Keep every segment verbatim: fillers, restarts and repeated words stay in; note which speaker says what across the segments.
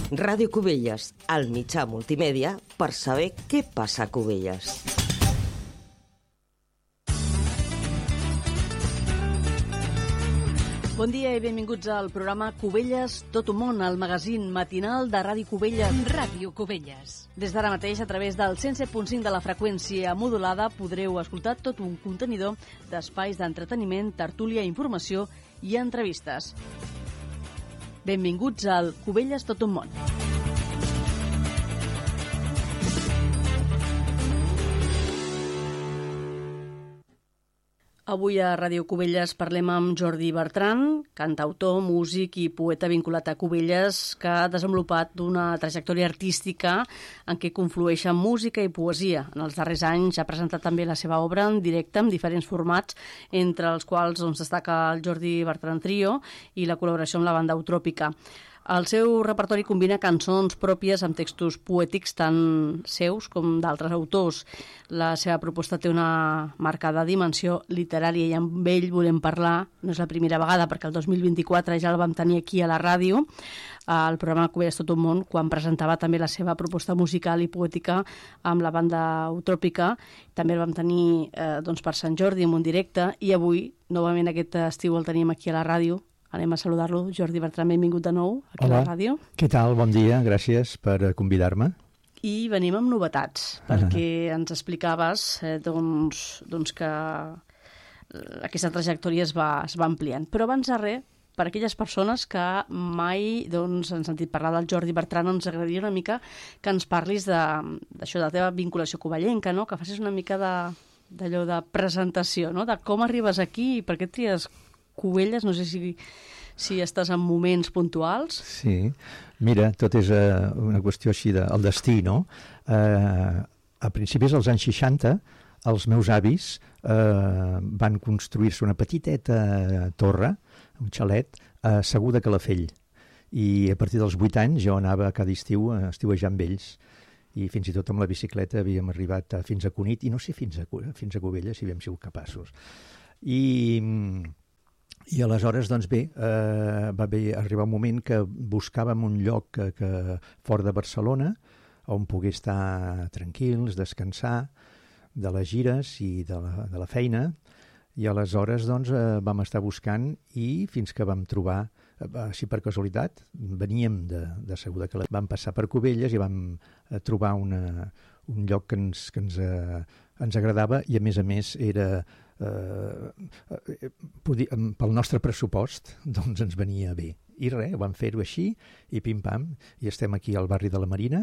Speaker 1: Ràdio Cubelles, el mitjà multimèdia per saber què passa a Cubelles.
Speaker 2: Bon dia i benvinguts al programa Cubelles Tot un món, el magazín matinal de Ràdio Cubelles.
Speaker 3: Ràdio Cubelles.
Speaker 2: Des d'ara mateix, a través del cent set punt cinc de la freqüència modulada, podreu escoltar tot un contenidor d'espais d'entreteniment, tertúlia, informació i entrevistes. Benvinguts al Cubelles Tot un món. Avui a Ràdio Cubelles parlem amb Jordi Bertran, cantautor, músic i poeta vinculat a Cubelles, que ha desenvolupat una trajectòria artística en què conflueixen música i poesia. En els darrers anys ha presentat també la seva obra en directe en diferents formats, entre els quals doncs, destaca el Jordi Bertran Trio i la col·laboració amb la banda Utròpica. El seu repertori combina cançons pròpies amb textos poètics tant seus com d'altres autors. La seva proposta té una marcada dimensió literària i amb ell volem parlar, no és la primera vegada perquè el dos mil vint-i-quatre ja el vam tenir aquí a la ràdio, al programa Cubelles Tot un món, quan presentava també la seva proposta musical i poètica amb la banda Utròpica. També el vam tenir eh, doncs per Sant Jordi en un directe i avui, novament aquest estiu, el tenim aquí a la ràdio. Anem a saludar-lo. Jordi Bertran, benvingut de nou aquí
Speaker 4: Hola.
Speaker 2: a la ràdio.
Speaker 4: Què tal? Bon dia, gràcies per convidar-me.
Speaker 2: I venim amb novetats, perquè ens explicaves eh, doncs, doncs que aquesta trajectòria es va, es va ampliant. Però abans de res, per a aquelles persones que mai doncs, han sentit parlar del Jordi Bertran, ens agradaria una mica que ens parlis d'això, de, de la teva vinculació covellenca, no? Que facis una mica d'allò de, de presentació, no? De com arribes aquí i per què tries Cubelles, no sé si, si estàs en moments puntuals.
Speaker 4: Sí, mira, tot és uh, una qüestió així de, el destí, no? Uh, a principis dels anys seixanta, els meus avis uh, van construir-se una petiteta torre, un xalet, a Segur de Calafell. I a partir dels vuit anys jo anava cada estiu a estiuejar amb ells. I fins i tot amb la bicicleta havíem arribat a, fins a Cunit, i no sé fins a, fins a Cubelles si havíem sigut capaços. I... I aleshores, doncs bé, eh, va bé arribar un moment que buscàvem un lloc que, que fora de Barcelona on pogués estar tranquils, descansar de les gires i de la, de la feina, i aleshores doncs, eh, vam estar buscant i fins que vam trobar, eh, així per casualitat, veníem de, de Segur de Calafell, vam passar per Cubelles i vam eh, trobar una, un lloc que ens, que ens, eh, ens agradava i a més a més era... Uh, uh, podia, um, pel nostre pressupost doncs ens venia bé i res, vam fer-ho així i pim-pam, i estem aquí al barri de la Marina,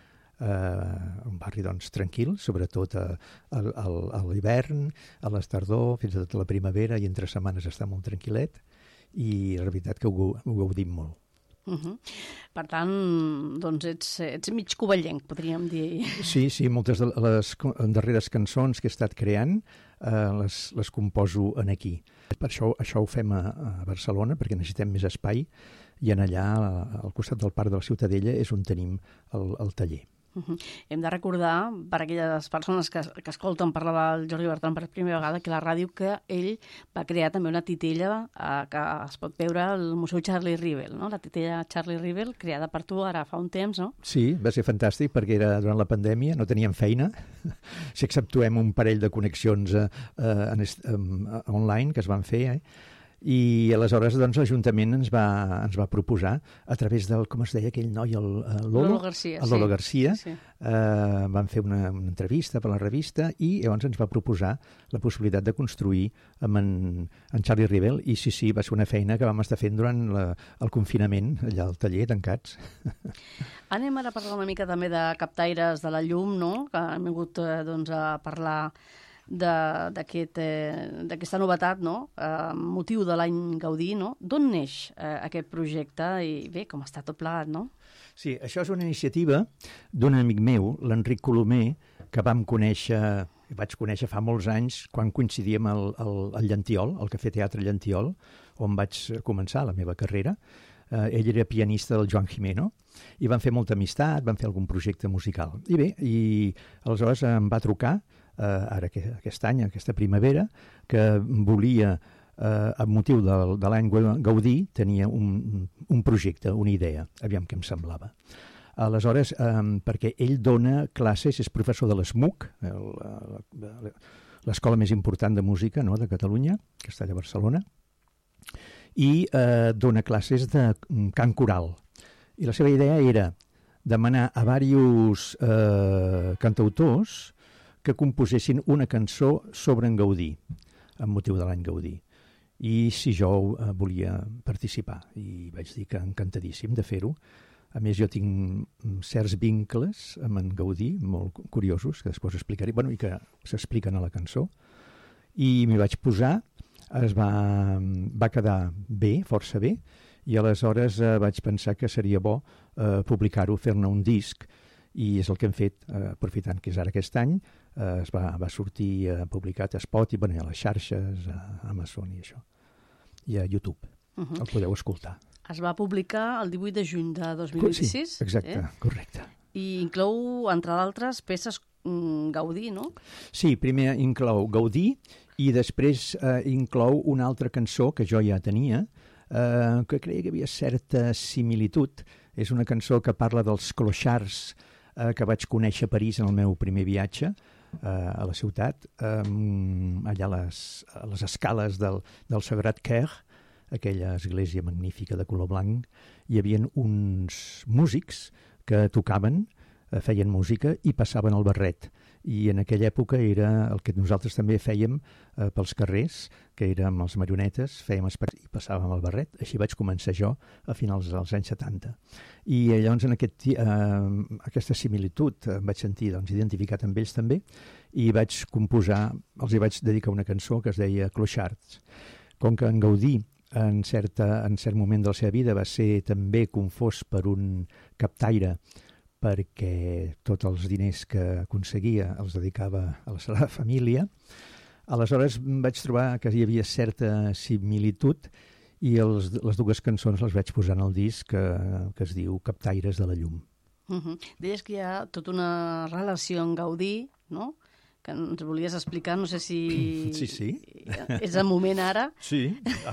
Speaker 4: uh, un barri doncs tranquil, sobretot a, a, a, a l'hivern, a l'estardor, fins i tot a la primavera, i entre setmanes està molt tranquil·let i la veritat que ho, ho gaudim molt.
Speaker 2: Uh -huh. Per tant, doncs ets, ets mig covellenc, podríem dir.
Speaker 4: Sí, sí, moltes de les darreres cançons que he estat creant eh, les, les composo en aquí. Per això, això ho fem a, a Barcelona, perquè necessitem més espai, i en allà, al costat del Parc de la Ciutadella, és on tenim el, el taller.
Speaker 2: Uh-huh. Hem de recordar, per a aquelles persones que, que escolten parlar del Jordi Bertran per primera vegada, que la ràdio que ell va crear també una titella eh, que es pot veure al Museu Charlie Rivel, no? La titella Charlie Rivel, creada per tu ara fa un temps, no?
Speaker 4: Sí, va ser fantàstic perquè era durant la pandèmia, no teníem feina, si exceptuem un parell de connexions eh, en, eh, online que es van fer, eh? I aleshores doncs, l'Ajuntament ens va, ens va proposar, a través del, com es deia aquell noi, el, el Lolo,
Speaker 2: Lolo Garcia,
Speaker 4: el Lolo
Speaker 2: sí.
Speaker 4: Garcia,
Speaker 2: sí.
Speaker 4: Eh, van fer una, una entrevista per la revista i llavors ens va proposar la possibilitat de construir amb en, en Charlie Rivel, i sí, sí, va ser una feina que vam estar fent durant la, el confinament, allà al taller, tancats.
Speaker 2: Anem ara a parlar una mica també de captaires de la llum, no? Que hem vingut eh, doncs, a parlar d'aquesta aquest, eh, novetat, no? Eh, motiu de l'any Gaudí, no? D'on neix eh, aquest projecte i bé, com està tot plegat, no?
Speaker 4: Sí, això és una iniciativa d'un amic meu, l'Enric Colomer, que vam conèixer, vaig conèixer fa molts anys quan coincidíem al, al, al Llantiol, al Cafè Teatre Llantiol, on vaig començar la meva carrera. Eh, ell era pianista del Joan Gimeno i van fer molta amistat, van fer algun projecte musical. I bé, i aleshores em va trucar, eh, ara que, aquest any, aquesta primavera, que volia eh, amb motiu de, de l'any Gaudí, tenia un, un projecte, una idea, aviam què em semblava. Aleshores, eh, perquè ell dona classes, és professor de l'E S M U C, l'escola més important de música, no?, de Catalunya, que està allà a Barcelona, i eh, dona classes de cant coral. I la seva idea era demanar a diversos eh, cantautors que composessin una cançó sobre en Gaudí, amb motiu de l'any Gaudí. I si jo eh, volia participar. I vaig dir que encantadíssim de fer-ho. A més, jo tinc certs vincles amb en Gaudí, molt curiosos, que després explicaré, bueno, i que s'expliquen a la cançó. I m'hi vaig posar, es va, va quedar bé, força bé, i aleshores eh, vaig pensar que seria bo eh, publicar-ho, fer-ne un disc, i és el que hem fet, eh, aprofitant que és ara aquest any, eh, es va, va sortir eh, publicat a Spotify, bueno, a les xarxes, a Amazon i això, i a YouTube. Uh-huh. El podeu escoltar.
Speaker 2: Es va publicar el divuit de juny de dos mil vint-i-sis.
Speaker 4: Sí, exacte, eh? Correcte.
Speaker 2: I inclou, entre d'altres, peces mm, Gaudí, no?
Speaker 4: Sí, primer inclou Gaudí i després eh, inclou una altra cançó que jo ja tenia, eh, que creia que hi havia certa similitud. És una cançó que parla dels clochards eh, que vaig conèixer a París en el meu primer viatge eh, a la ciutat, eh, allà a les, a les escales del, del Sagrat Cœur, aquella església magnífica de color blanc. Hi havia uns músics que tocaven, eh, feien música i passaven el barret. I en aquella època era el que nosaltres també fèiem eh, pels carrers, que érem els marionetes, fèiem espectacles i passàvem el barret. Així vaig començar jo a finals dels anys setanta. I llavors en aquest, eh, aquesta similitud em vaig sentir doncs, identificat amb ells també i vaig composar, els hi vaig dedicar una cançó que es deia Clochards. Com que en Gaudí en, certa, en cert moment de la seva vida va ser també confós per un captaire perquè tots els diners que aconseguia els dedicava a la seva família. Aleshores vaig trobar que hi havia certa similitud i els, les dues cançons les vaig posar en el disc que, que es diu Captaires de la llum.
Speaker 2: Uh-huh. Deies que hi ha tota una relació amb Gaudí, no?, que ens volies explicar, no sé si...
Speaker 4: Sí, sí.
Speaker 2: És el moment ara.
Speaker 4: Sí,